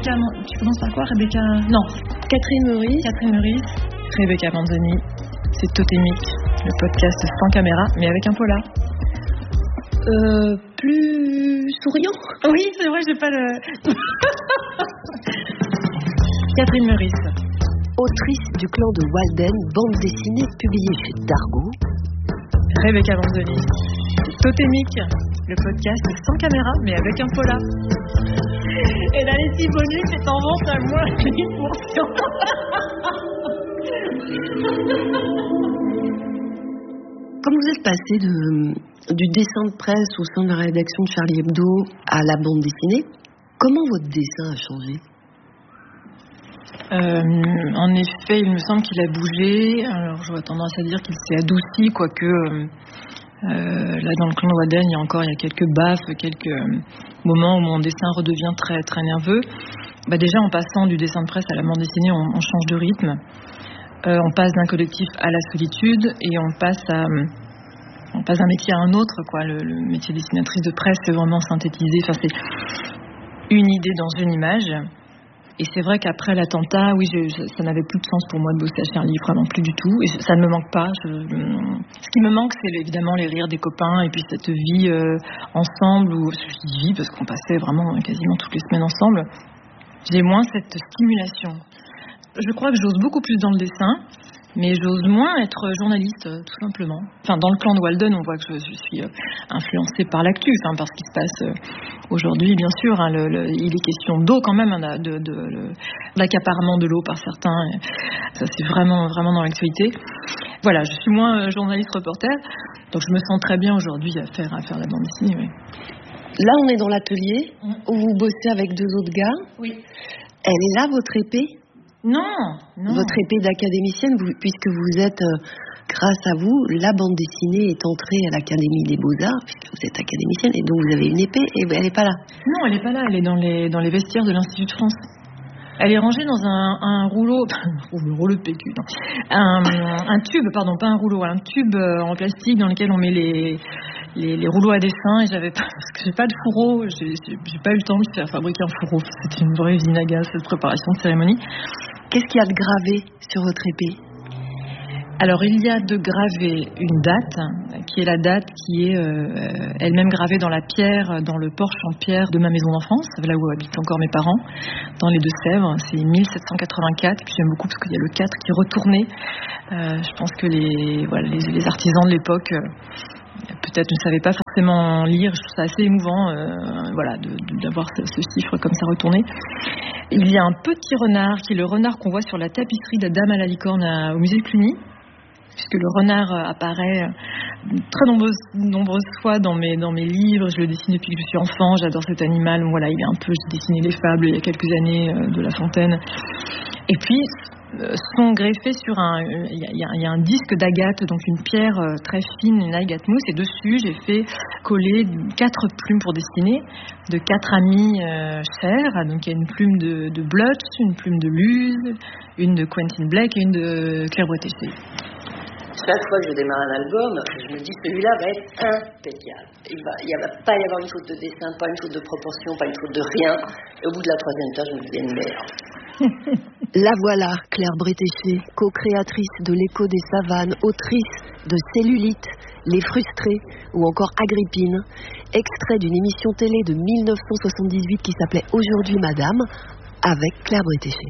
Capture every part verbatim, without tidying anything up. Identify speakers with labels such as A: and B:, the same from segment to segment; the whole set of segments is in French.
A: Rebecca, tu commences par quoi, Rebecca? Non.
B: Catherine Meurice.
A: Catherine Meurice. Rebecca Manzoni. C'est Totémique, le podcast sans caméra, mais avec un polar.
B: Euh, plus souriant.
A: Oui, c'est vrai, j'ai pas le... Catherine Meurice.
B: Autrice du clan de Walden, bande dessinée publiée chez Dargaud.
A: Rebecca Manzoni. Totémique, le podcast sans caméra, mais avec un polar. Et là, les six bonus, c'est en vente à moins dix pour cent.
B: Comme vous êtes passé de, du dessin de presse au sein de la rédaction de Charlie Hebdo à la bande dessinée, comment votre dessin a changé?
A: euh, En effet, il me semble qu'il a bougé. Alors, j'aurais tendance à dire qu'il s'est adouci, quoique euh, euh, là, dans le clan de Walden, il y a encore il y a quelques baffes, quelques euh, moments où mon dessin redevient très, très nerveux. Bah, déjà, en passant du dessin de presse à la bande dessinée, on, on change de rythme. Euh, on passe d'un collectif à la solitude et on passe à on passe d'un métier à un autre, quoi. Le, le métier de dessinatrice de presse, c'est vraiment synthétisé. Enfin, c'est une idée dans une image. Et c'est vrai qu'après l'attentat, oui, je, je, ça n'avait plus de sens pour moi de bosser à Charlie, vraiment plus du tout. Et ça ne me manque pas. Je, ce qui me manque, c'est évidemment les rires des copains et puis cette vie euh, ensemble, où je dis vie parce qu'on passait vraiment quasiment toutes les semaines ensemble. J'ai moins cette stimulation. Je crois que j'ose beaucoup plus dans le dessin, mais j'ose moins être journaliste, tout simplement. Enfin, dans le clan de Walden, on voit que je, je suis influencée par l'actu, enfin, par ce qui se passe aujourd'hui, bien sûr. Hein, le, le, il est question d'eau quand même, hein, de, de, de l'accaparement de l'eau par certains. Ça, c'est vraiment, vraiment dans l'actualité. Voilà, je suis moins journaliste reporter, donc je me sens très bien aujourd'hui à faire, à faire la bande dessinée. Oui.
B: Là, on est dans l'atelier où vous bossez avec deux autres gars.
A: Oui.
B: Elle est là, votre épée?
A: Non, non.
B: Votre épée d'académicienne, vous, puisque vous êtes, euh, grâce à vous, la bande dessinée est entrée à l'Académie des Beaux-Arts, puisque vous êtes académicienne, et donc vous avez une épée, et elle n'est pas là.
A: Non, elle n'est pas là, elle est dans les, dans les vestiaires de l'Institut de France. Elle est rangée dans un, un rouleau, un rouleau de P Q, non. Un, un tube, pardon, pas un rouleau, un tube en plastique dans lequel on met les, les, les rouleaux à dessin, et j'avais pas, parce que j'ai pas de fourreau, j'ai, j'ai, j'ai pas eu le temps de faire fabriquer un fourreau. C'était une vraie usine à gaz, cette préparation de cérémonie.
B: Qu'est-ce qu'il y a de gravé sur votre épée?
A: Alors, il y a de gravé une date, qui est la date qui est euh, elle-même gravée dans la pierre, dans le porche en pierre de ma maison d'enfance, là où habitent encore mes parents, dans les Deux-Sèvres. C'est mille sept cent quatre-vingt-quatre, et puis j'aime beaucoup parce qu'il y a le quatre qui est retourné. Euh, je pense que les, voilà, les, les artisans de l'époque euh, peut-être ne savaient pas forcément lire. Je trouve ça assez émouvant euh, voilà, de, de, d'avoir ce, ce chiffre comme ça retourné. Il y a un petit renard, qui est le renard qu'on voit sur la tapisserie de la Dame à la licorne à, au musée de Cluny, puisque le renard apparaît très nombreuses, nombreuses fois dans mes, dans mes livres. Je le dessine depuis que je suis enfant, j'adore cet animal. Voilà, il est un peu, j'ai dessiné les fables il y a quelques années euh, de La Fontaine. Et puis, euh, sont greffés sur un, il y, y, y a un disque d'agate, donc une pierre euh, très fine, une agate mousse, et dessus j'ai fait coller quatre plumes pour dessiner, de quatre amis euh, chers. Donc il y a une plume de, de Blutch, une plume de Luz, une de Quentin Blake et une de Claire Bretéché.
C: Chaque fois que je démarre un album, je me dis celui-là va être impeccable. Il va, il va pas y avoir une faute de dessin, pas une faute de proportion, pas une faute de rien. Et au bout de la troisième page, je me dis merde.
B: La voilà, Claire Bretéché, co-créatrice de L'écho des savanes, autrice de Cellulite, Les frustrés ou encore Agrippine, extrait d'une émission télé de dix-neuf cent soixante-dix-huit qui s'appelait Aujourd'hui Madame, avec Claire Bretéché.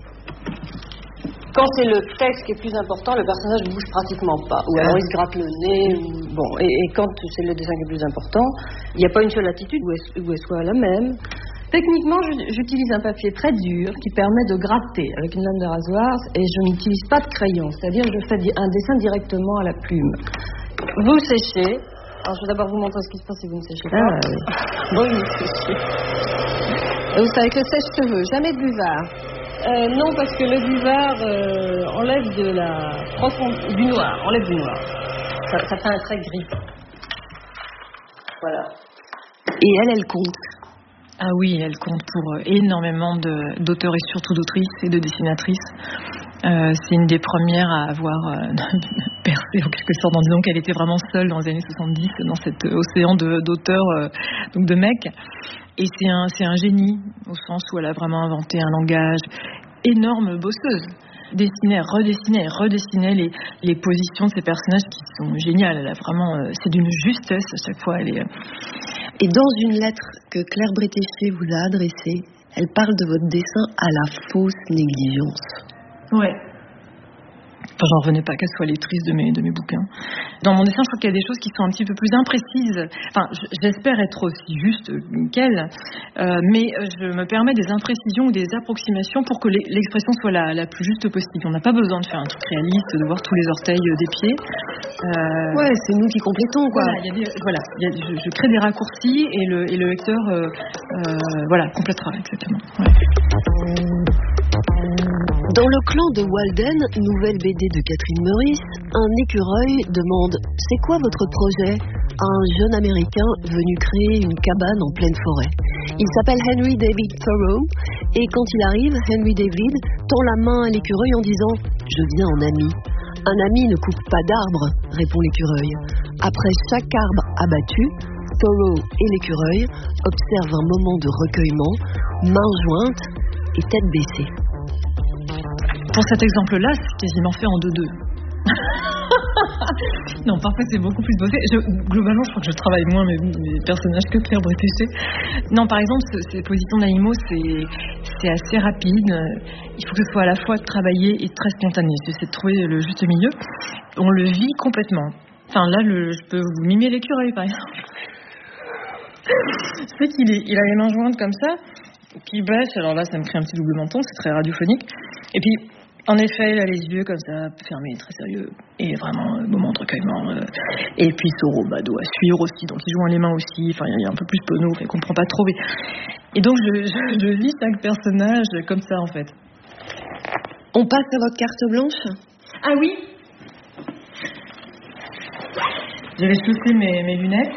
C: Quand c'est le texte qui est plus important, le personnage ne bouge pratiquement pas. Ou alors il se gratte le nez. Ou... Bon, et, et quand c'est le dessin qui est plus important, il n'y a pas une seule attitude où elle, où elle soit la même. Techniquement, j'utilise un papier très dur qui permet de gratter avec une lame de rasoir et je n'utilise pas de crayon. C'est-à-dire que je fais un dessin directement à la plume. Vous séchez. Alors, je vais d'abord vous montrer ce qui se passe si vous ne séchez pas.
B: Ah, oui.
C: Bon, vous séchez. Et vous savez que le sèche-cheveux, jamais de buvard. Euh, non, parce que le buvard euh, enlève de la profondeur, du noir, enlève du noir. Ça, ça fait un trait gris. Voilà.
B: Et elle, elle compte.
A: Ah oui, elle compte pour énormément de, d'auteurs et surtout d'autrices et de dessinatrices. Euh, c'est une des premières à avoir euh, percé en quelque sorte en disant qu'elle était vraiment seule dans les années soixante-dix dans cet océan de, d'auteurs, euh, donc de mecs. Et c'est un, c'est un génie au sens où elle a vraiment inventé un langage. Énorme bosseuse. Dessinait, redessinait, redessinait les, les positions de ces personnages qui sont géniales. Elle a vraiment, euh, c'est d'une justesse à chaque fois. Elle est...
B: Et dans une lettre que Claire Bretéché vous a adressée, elle parle de votre dessin à la fausse négligence.
A: Ouais. Enfin, j'en revenais pas qu'elle soit lectrice de mes, de mes bouquins. Dans mon dessin, je trouve qu'il y a des choses qui sont un petit peu plus imprécises. Enfin, j'espère être aussi juste qu'elle, euh, mais je me permets des imprécisions ou des approximations pour que l'expression soit la, la plus juste possible. On n'a pas besoin de faire un truc réaliste, de voir tous les orteils des pieds.
B: Euh, ouais, c'est nous qui complétons, quoi.
A: Voilà, y a des, voilà y a, je, je crée des raccourcis et le, et le lecteur euh, euh, voilà, complétera, exactement. Ouais.
B: Dans le clan de Walden, nouvelle B D de Catherine Meurice, un écureuil demande « C'est quoi votre projet ?» à un jeune Américain venu créer une cabane en pleine forêt. Il s'appelle Henry David Thoreau et quand il arrive, Henry David tend la main à l'écureuil en disant « Je viens en ami ». « Un ami ne coupe pas d'arbre », répond l'écureuil. Après chaque arbre abattu, Thoreau et l'écureuil observent un moment de recueillement, mains jointes et tête baissée.
A: Pour cet exemple-là, c'est quasiment fait en deux-deux. Non, parfois c'est beaucoup plus bossé. Je, globalement, je crois que je travaille moins mes, mes personnages que Claire Bretéché. Non, par exemple, ces positions d'animaux, c'est, c'est assez rapide. Il faut que ce soit à la fois travaillé et très spontané. J'essaie de trouver le juste milieu. On le vit complètement. Enfin, là, le, je peux vous mimer l'écureuil, par exemple. Je sais qu'il est, il a les mains jointes comme ça, qui baisse. Alors là, ça me crée un petit double menton, c'est très radiophonique. Et puis, en effet, il a les yeux comme ça, fermés, très sérieux, et vraiment, euh, moment de recueillement. Euh, et puis Thoreau, bah, doit suivre aussi, donc il joue les mains aussi, enfin, il est un peu plus penaud, il comprend pas trop. Mais... Et donc, je, je, je vis chaque personnage comme ça, en fait.
B: On passe à votre carte blanche ?
A: Ah oui ? J'avais chaussé mes, mes lunettes.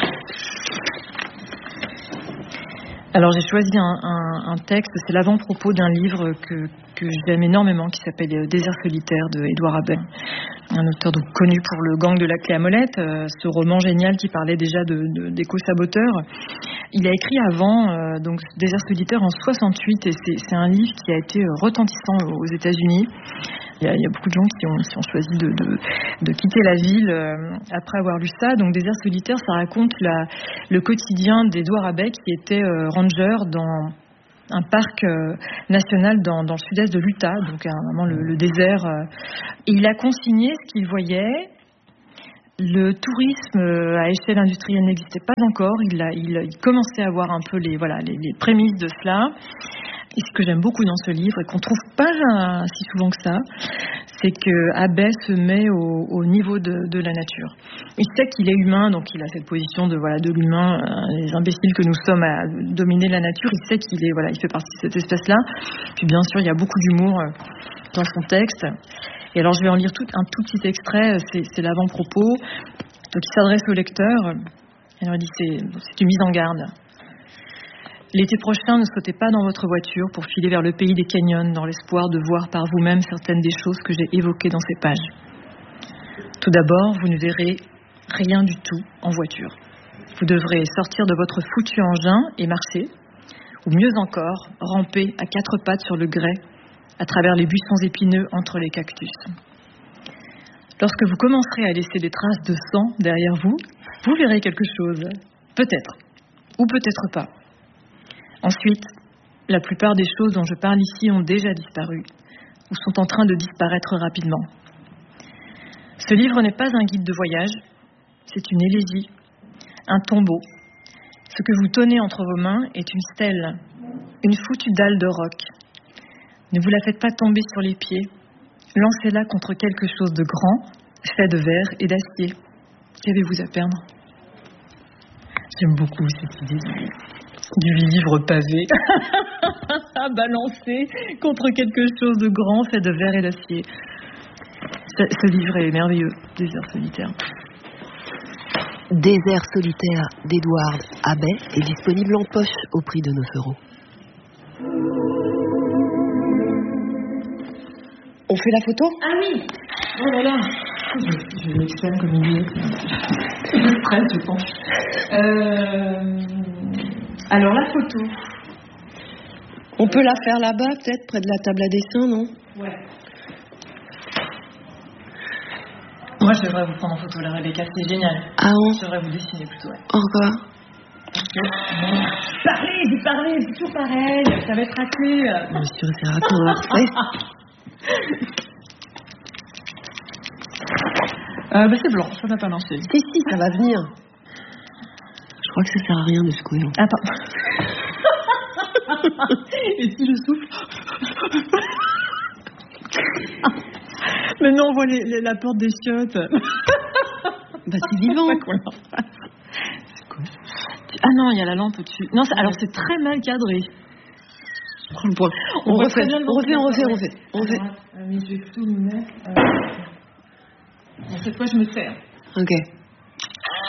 A: Alors j'ai choisi un, un, un texte, c'est l'avant-propos d'un livre que, que j'aime énormément qui s'appelle Désert solitaire de Édouard Abbey, un auteur donc connu pour le gang de la clé à molette, euh, ce roman génial qui parlait déjà de, de, d'éco-saboteurs. Il a écrit avant euh, donc Désert solitaire en soixante-huit et c'est, c'est un livre qui a été retentissant aux États-Unis. Il y, a, il y a beaucoup de gens qui ont, qui ont choisi de, de, de quitter la ville euh, après avoir lu ça. Donc Désert solitaire, ça raconte la, le quotidien d'Édouard Abbey qui était euh, ranger dans un parc euh, national dans, dans le sud-est de l'Utah, donc euh, vraiment le, le désert. Euh, et il a consigné ce qu'il voyait. Le tourisme euh, à échelle industrielle n'existait pas encore. Il, a, il, il commençait à avoir un peu les, voilà, les, les prémices de cela. Et ce que j'aime beaucoup dans ce livre, et qu'on ne trouve pas euh, si souvent que ça, c'est que Abbey se met au, au niveau de, de la nature. Il sait qu'il est humain, donc il a cette position de, voilà, de l'humain, euh, les imbéciles que nous sommes à dominer la nature. Il sait qu'il est, voilà, il fait partie de cette espèce-là. Puis bien sûr, il y a beaucoup d'humour euh, dans son texte. Et alors, je vais en lire tout, un tout petit extrait, c'est, c'est l'avant-propos. Donc, il s'adresse au lecteur. Il leur dit, c'est, c'est une mise en garde. L'été prochain, ne sautez pas dans votre voiture pour filer vers le pays des canyons dans l'espoir de voir par vous-même certaines des choses que j'ai évoquées dans ces pages. Tout d'abord, vous ne verrez rien du tout en voiture. Vous devrez sortir de votre foutu engin et marcher, ou mieux encore, ramper à quatre pattes sur le grès à travers les buissons épineux entre les cactus. Lorsque vous commencerez à laisser des traces de sang derrière vous, vous verrez quelque chose. Peut-être, ou peut-être pas. Ensuite, la plupart des choses dont je parle ici ont déjà disparu, ou sont en train de disparaître rapidement. Ce livre n'est pas un guide de voyage, c'est une élégie, un tombeau. Ce que vous tenez entre vos mains est une stèle, une foutue dalle de roc. Ne vous la faites pas tomber sur les pieds. Lancez-la contre quelque chose de grand, fait de verre et d'acier. Qu'avez-vous à perdre ? J'aime beaucoup cette idée du livre pavé, balancé contre quelque chose de grand, fait de verre et d'acier. Ce, ce livre est merveilleux, Désert solitaire.
B: Désert solitaire d'Édouard Abbey est disponible en poche au prix de neuf euros. On On fait la photo?
A: Ah oui. Oh là là. Je, je l'exclame comme une idée. Je stresse, je pense. Euh, alors, la photo.
B: On peut la faire là-bas, peut-être, près de la table à dessin, non?
A: Ouais. Moi, je devrais vous prendre en photo, la Rebecca, c'est génial.
B: Ah bon?
A: Je devrais vous dessiner plutôt, ouais.
B: Encore?
A: Ok. Bon. Parlez, vous parlez, c'est toujours pareil, ça va être raté.
B: Bien sûr, c'est raté, on va refaire.
A: Euh, bah c'est blanc, ça va pas lancer.
B: Si, si, ça va venir. Je crois que ça sert à rien de secouer.
A: Attends. Et si je souffle? Mais non, on voit les, les, la porte des chiottes.
B: Bah c'est vivant.
A: C'est quoi? Ah non, il y a la lampe au-dessus. Non, alors c'est très mal cadré. Je prends le point. On, on refait, on refait, on refait, on refait, on refait. Alors, mais je vais tout me mettre. Euh... Bon, cette fois, je me sers.
B: Ok.